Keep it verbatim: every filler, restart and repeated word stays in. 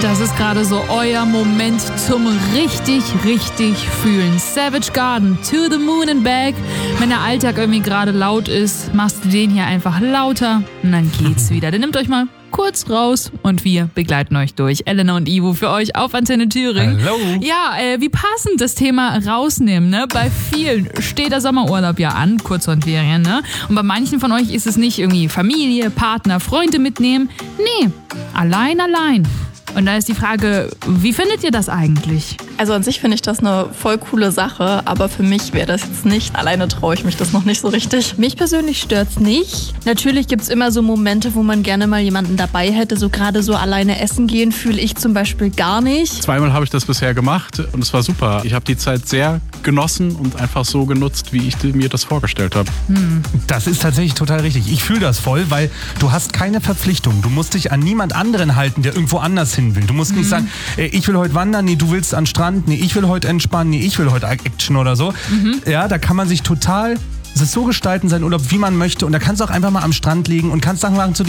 Das ist gerade so euer Moment zum richtig, richtig fühlen. Savage Garden, To the Moon and Back. Wenn der Alltag irgendwie gerade laut ist, machst du den hier einfach lauter und dann geht's wieder. Dann nehmt euch mal kurz raus und wir begleiten euch durch. Elena und Ivo für euch auf Antenne Thüringen. Hallo. Ja, äh, wie passend das Thema rausnehmen, ne? Bei vielen steht der Sommerurlaub ja an, Kurzhornferien, ne? Und bei manchen von euch ist es nicht irgendwie Familie, Partner, Freunde mitnehmen. Nee, allein, allein. Und da ist die Frage, wie findet ihr das eigentlich? Also an sich finde ich das eine voll coole Sache, aber für mich wäre das jetzt nicht. Alleine traue ich mich das noch nicht so richtig. Mich persönlich stört's nicht. Natürlich gibt's immer so Momente, wo man gerne mal jemanden dabei hätte. So gerade so alleine essen gehen fühle ich zum Beispiel gar nicht. Zweimal habe ich das bisher gemacht und es war super. Ich habe die Zeit sehr genossen und einfach so genutzt, wie ich mir das vorgestellt habe. Hm. Das ist tatsächlich total richtig. Ich fühle das voll, weil du hast keine Verpflichtung. Du musst dich an niemand anderen halten, der irgendwo anders hin will. Du musst mhm. nicht sagen, ey, ich will heute wandern, nee, du willst an den Strand, nee, ich will heute entspannen, nee, ich will heute Action oder so. Mhm. Ja, da kann man sich total, es ist so gestalten, seinen Urlaub, wie man möchte. Und da kannst du auch einfach mal am Strand liegen und kannst Sachen machen, zu